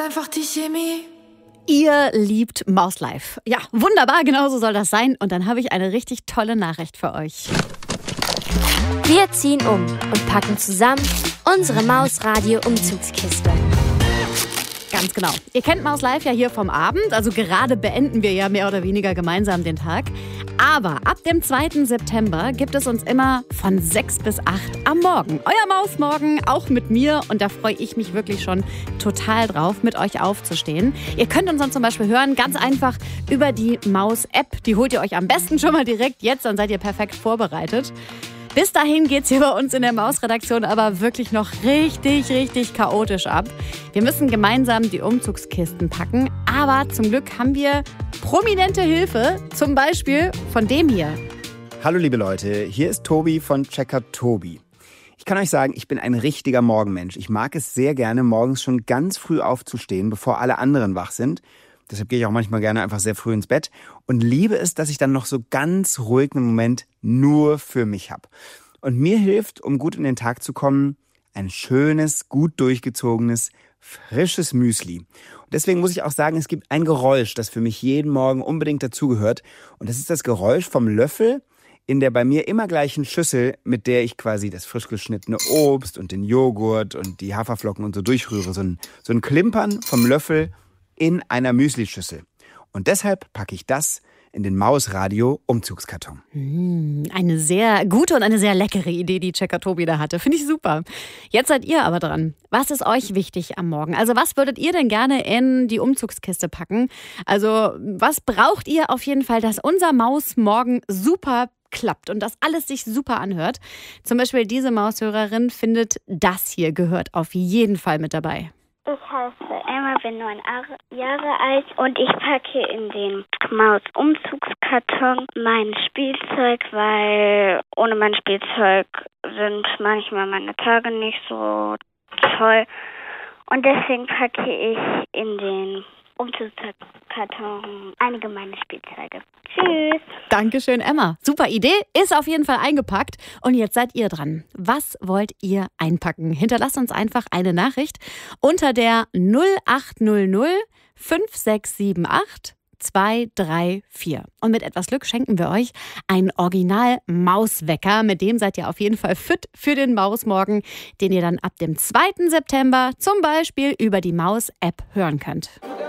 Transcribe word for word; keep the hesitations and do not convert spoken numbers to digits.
Einfach die Chemie. Ihr liebt Maus Live. Ja, wunderbar, genau so soll das sein. Und dann habe ich eine richtig tolle Nachricht für euch. Wir ziehen um und packen zusammen unsere Maus-Radio-Umzugskiste. Ganz genau. Ihr kennt Maus Live ja hier vom Abend, also gerade beenden wir ja mehr oder weniger gemeinsam den Tag. Aber ab dem zweiten September gibt es uns immer von sechs bis acht am Morgen. Euer Mausmorgen, auch mit mir. Und da freue ich mich wirklich schon total drauf, mit euch aufzustehen. Ihr könnt uns dann zum Beispiel hören, ganz einfach über die Maus-App. Die holt ihr euch am besten schon mal direkt jetzt, dann seid ihr perfekt vorbereitet. Bis dahin geht's hier bei uns in der Maus-Redaktion aber wirklich noch richtig, richtig chaotisch ab. Wir müssen gemeinsam die Umzugskisten packen, aber zum Glück haben wir prominente Hilfe, zum Beispiel von dem hier. Hallo liebe Leute, hier ist Tobi von Checker Tobi. Ich kann euch sagen, ich bin ein richtiger Morgenmensch. Ich mag es sehr gerne, morgens schon ganz früh aufzustehen, bevor alle anderen wach sind. Deshalb gehe ich auch manchmal gerne einfach sehr früh ins Bett und liebe es, dass ich dann noch so ganz ruhig einen Moment nur für mich habe. Und mir hilft, um gut in den Tag zu kommen, ein schönes, gut durchgezogenes, frisches Müsli. Und deswegen muss ich auch sagen, es gibt ein Geräusch, das für mich jeden Morgen unbedingt dazugehört. Und das ist das Geräusch vom Löffel in der bei mir immer gleichen Schüssel, mit der ich quasi das frisch geschnittene Obst und den Joghurt und die Haferflocken und so durchrühre. So ein, so ein Klimpern vom Löffel in einer Müslischüssel. Und deshalb packe ich das in den Maus-Radio-Umzugskarton. Mmh, eine sehr gute und eine sehr leckere Idee, die Checker Tobi da hatte. Finde ich super. Jetzt seid ihr aber dran. Was ist euch wichtig am Morgen? Also was würdet ihr denn gerne in die Umzugskiste packen? Also was braucht ihr auf jeden Fall, dass unser Maus-Morgen super klappt und dass alles sich super anhört? Zum Beispiel diese Maushörerin findet, das hier gehört auf jeden Fall mit dabei. Ich heiße Emma, bin neun Jahre alt und ich packe in den Maus-Umzugskarton mein Spielzeug, weil ohne mein Spielzeug sind manchmal meine Tage nicht so toll. Und deswegen packe ich in den Umzugskarton einige meiner Spielzeuge. Tschüss. Dankeschön, Emma. Super Idee, ist auf jeden Fall eingepackt. Und jetzt seid ihr dran. Was wollt ihr einpacken? Hinterlasst uns einfach eine Nachricht unter der null acht null null fünf sechs sieben acht zwei drei vier. Und mit etwas Glück schenken wir euch einen Original-Mauswecker. Mit dem seid ihr auf jeden Fall fit für den Mausmorgen, den ihr dann ab dem zweiten September zum Beispiel über die Maus-App hören könnt.